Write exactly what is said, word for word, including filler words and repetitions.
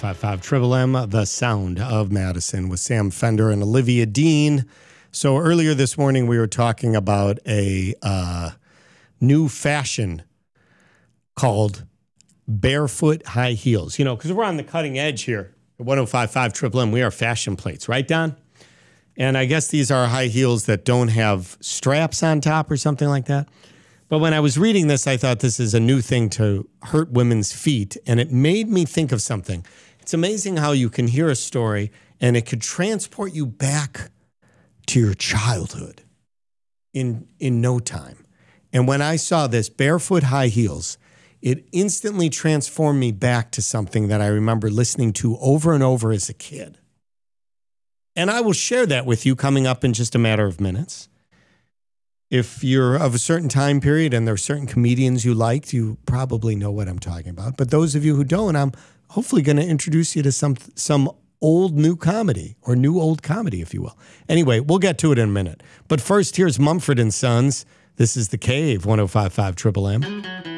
five five Triple M, The Sound of Madison with Sam Fender and Olivia Dean. So earlier this morning, we were talking about a uh, new fashion called barefoot high heels. You know, because we're on the cutting edge here at one oh five point five Triple M. We are fashion plates, right, Don? And I guess these are high heels that don't have straps on top or something like that. But when I was reading this, I thought this is a new thing to hurt women's feet, and it made me think of something. It's amazing how you can hear a story, and it could transport you back to your childhood in in no time. And when I saw this, barefoot high heels, it instantly transformed me back to something that I remember listening to over and over as a kid. And I will share that with you coming up in just a matter of minutes. If you're of a certain time period and there are certain comedians you liked, you probably know what I'm talking about. But those of you who don't, I'm hopefully going to introduce you to some some old new comedy, or new old comedy, if you will. Anyway, we'll get to it in a minute. But first, here's Mumford and Sons. This is The Cave, one oh five point five Triple M.